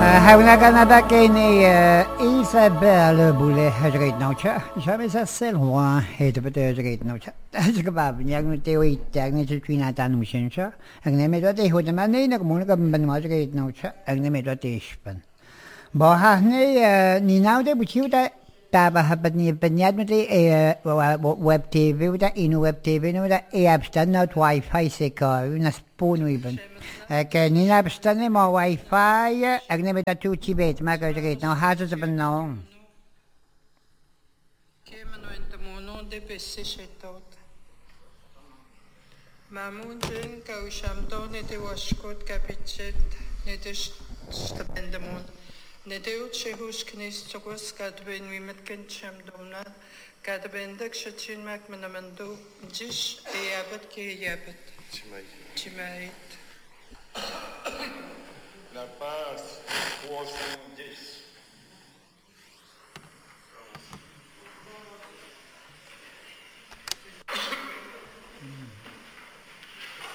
Havna Canada Kenny Isabelle Boulet Hajrate Nocha, jamais ça c'est loin, et peut être Hajrate Nocha. Est-ce que pas venir nous théorie technique de China Tanushincha, and name it what they would manage, like Monica Banmajrate Nocha, and name it what they span. Bohane, Ninaude, which you that. Taba hapat ni penyat mesti web TV udah inu web TV nu udah abstan not wifi seka na spoon wiban ke ni abstan ni mo wifi agne beta tu chibet maka jeret no hazo sa no ke mano entomono de pesse shetot mamunten ka ushamto ne te washkot kapichet ne te stapendemon Nedeut shehus knis chokos kadben wimet kencham domna kadbendak shachin mak manamando jish eyabat ke eyabat chimait La page 310